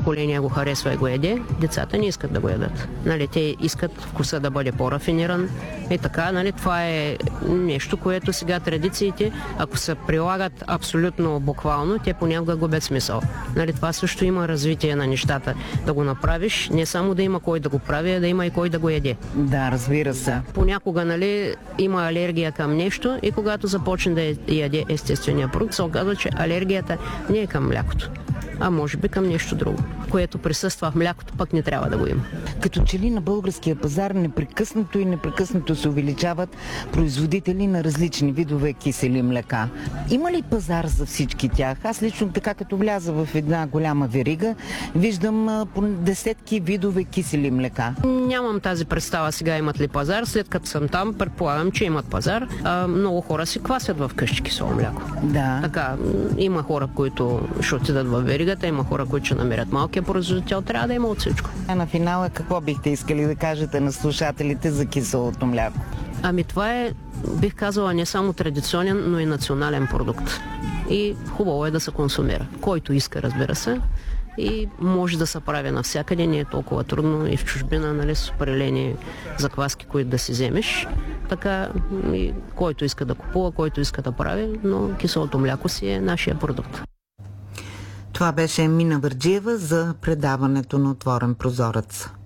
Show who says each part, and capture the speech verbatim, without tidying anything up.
Speaker 1: поколение го харесва и го яде, децата не искат да го ядат. Нали, те искат вкуса да бъде по-рафиниран и така. Нали, това е нещо, което сега традициите, ако се прилагат абсолютно буквално, те понякога губят смисъл. Нали, това също има развитие на нещата. Да го направиш, не само да има кой да го прави, а да има и кой да го яде.
Speaker 2: Да, разбира се.
Speaker 1: Понякога, нали, има алергия към нещо и когато започне да яде естествения продукт, се оказва, че алергията не е към млякото, а може би към нещо друго, което присъства в млякото, пък не трябва да го има.
Speaker 2: Като че ли на българския пазар непрекъснато и непрекъснато се увеличават производители на различни видове кисели млека. Има ли пазар за всички тях? Аз лично така, като вляза в една голяма верига, виждам по десетки видове кисели млека.
Speaker 1: Нямам тази представа сега имат ли пазар. След като съм там, предполагам, че имат пазар. А, много хора си квасят в къщи кисело мляко.
Speaker 2: Да.
Speaker 1: Така, има хора, които ще отидат в веригата, има хора, които ще намерят малкия производител. Трябва да има от всичко.
Speaker 2: А на финала какво бихте искали да кажете на слушателите за киселото мляко?
Speaker 1: Ами това е, бих казала, не само традиционен, но и национален продукт. И хубаво е да се консумира. Който иска, разбира се. И може да се прави навсякъде, не е толкова трудно и в чужбина, нали, с определени закваски, които да си вземеш. Така, и който иска да купува, който иска да прави, но киселото мляко си е нашия продукт.
Speaker 2: Това беше Мина Върджиева за предаването на Отворен прозорец.